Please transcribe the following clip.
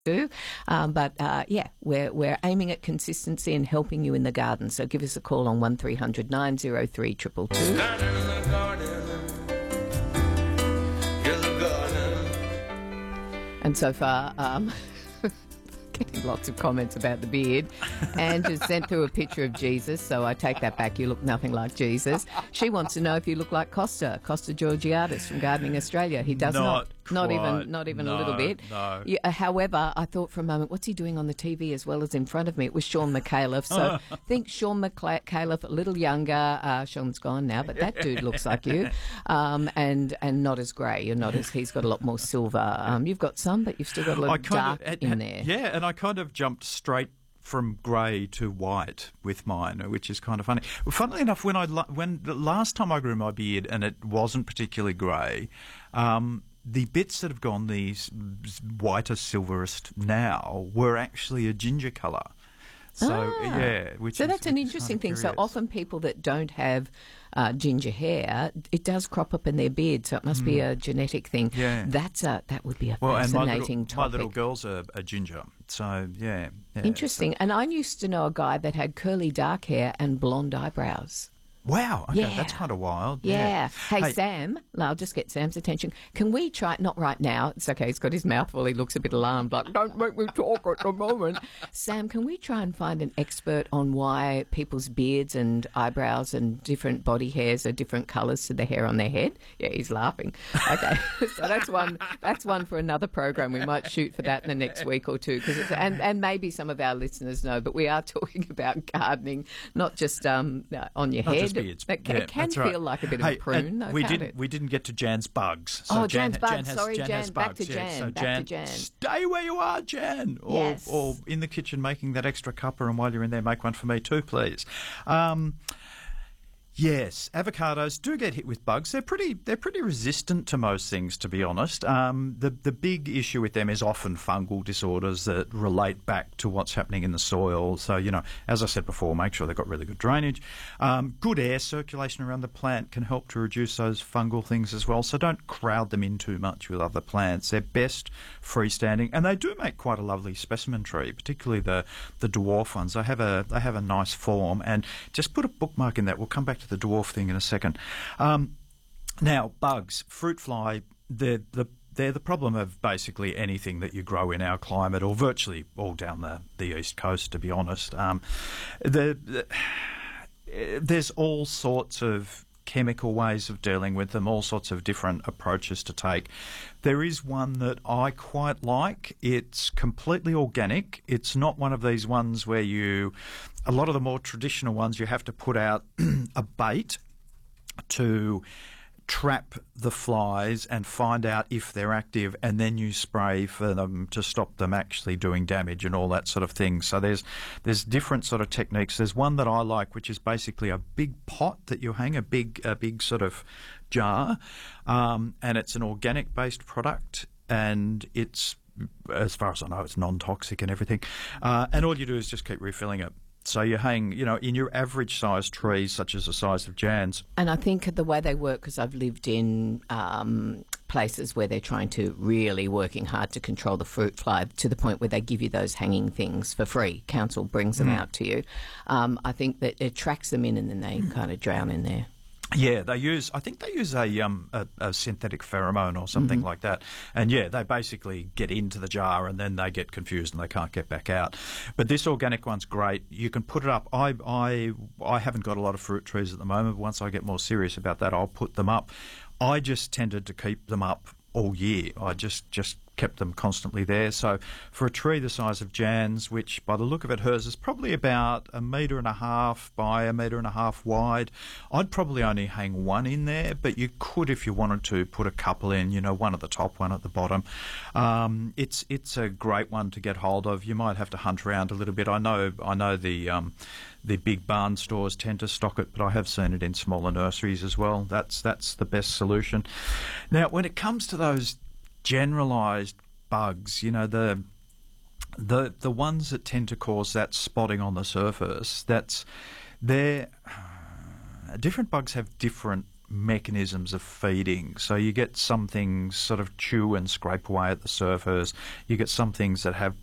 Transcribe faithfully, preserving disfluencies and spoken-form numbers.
do. Um, but uh, yeah, we're we're aiming at consistency and helping you in the garden. So give us a call on one three hundred nine oh three two two two. And so far, um, getting lots of comments about the beard. Ange has sent through a picture of Jesus, so I take that back. You look nothing like Jesus. She wants to know if you look like Costa, Costa Georgiadis from Gardening Australia. He does not. Not, not even not even no, a little bit. No. Yeah, however, I thought for a moment, what's he doing on the T V as well as in front of me? It was Sean McAuliffe. So think Sean McAuliffe, a little younger. Uh, Sean's gone now, but that dude looks like you. Um, and and not as grey. You're not as, he's got a lot more silver. Um, you've got some, but you've still got a little dark of, in there. Yeah, and I kind of jumped straight from grey to white with mine, which is kind of funny. Well, funnily enough, when I when the last time I grew my beard and it wasn't particularly grey, um, the bits that have gone these whiter, silverest now were actually a ginger colour. So ah, yeah, which so is, that's an interesting thing. curious. So often people that don't have uh, ginger hair, it does crop up in their beard. So it must mm. be a genetic thing. Yeah, that's a that would be a well, fascinating and my little, topic. my little girls are, are ginger, so yeah, yeah. Interesting. And I used to know a guy that had curly dark hair and blonde eyebrows. Wow, okay, yeah. that's kind of wild. Yeah. yeah. Hey, hey, Sam, I'll just get Sam's attention. Can we try, not right now, it's okay, he's got his mouth full, he looks a bit alarmed, like, don't make me talk at the moment. Sam, can we try and find an expert on why people's beards and eyebrows and different body hairs are different colours to the hair on their head? Yeah, he's laughing. Okay, so that's one That's one for another program. We might shoot for that in the next week or two, cause it's, and, and maybe some of our listeners know, but we are talking about gardening, not just um, on your not head. Just beards. It can, yeah, it can feel right. like a bit of hey, a prune, though, we can't didn't, it? We didn't get to Jan's bugs. So oh, Jan, Jan's bugs. Jan has, Sorry, Jan. Jan. Has back bugs. to Jan. Yeah, so back Jan, to Jan. Stay where you are, Jan. Or, yes. or in the kitchen making that extra cuppa, and while you're in there, make one for me too, please. Um, Yes, avocados do get hit with bugs. They're pretty they're pretty resistant to most things, to be honest. Um, the the big issue with them is often fungal disorders that relate back to what's happening in the soil. So, you know, as I said before, make sure they've got really good drainage. Um, good air circulation around the plant can help to reduce those fungal things as well. So don't crowd them in too much with other plants. They're best freestanding, and they do make quite a lovely specimen tree, particularly the the dwarf ones. They have a they have a nice form, and just put a bookmark in that. We'll come back to the dwarf thing in a second. Um, now, bugs, fruit fly, they're the they're the problem of basically anything that you grow in our climate, or virtually all down the, the east coast, to be honest. Um, the, the, there's all sorts of chemical ways of dealing with them, all sorts of different approaches to take. There is one that I quite like. It's completely organic. It's not one of these ones where you, a lot of the more traditional ones, you have to put out a bait to trap the flies and find out if they're active, and then you spray for them to stop them actually doing damage and all that sort of thing. So there's there's different sort of techniques. There's one that I like, which is basically a big pot that you hang, a big a big sort of jar, um, and it's an organic based product, and it's, as far as I know, it's non-toxic and everything. Uh, and all you do is just keep refilling it. So you hang, you know, in your average size trees, such as the size of Jan's. And I think the way they work, because I've lived in um, places where they're trying to really working hard to control the fruit fly to the point where they give you those hanging things for free. Council brings them mm. out to you. Um, I think that it tracks them in and then they mm. kind of drown in there. Yeah, they use. I think they use a um a, a synthetic pheromone or something mm-hmm. like that, and yeah, they basically get into the jar and then they get confused and they can't get back out. But this organic one's great. You can put it up. I I I haven't got a lot of fruit trees at the moment. But once I get more serious about that, I'll put them up. I just tended to keep them up all year. I just just kept them constantly there. So for a tree the size of Jan's, which by the look of it, hers is probably about a metre and a half by a metre and a half wide, I'd probably only hang one in there, but you could, if you wanted to, put a couple in, you know, one at the top, one at the bottom. Um, it's it's a great one to get hold of. You might have to hunt around a little bit. I know I know the um, the big barn stores tend to stock it, but I have seen it in smaller nurseries as well. That's that's the best solution. Now, when it comes to those generalised bugs, you know, the the the ones that tend to cause that spotting on the surface, that's they're different bugs have different mechanisms of feeding. So you get some things sort of chew and scrape away at the surface. You get some things that have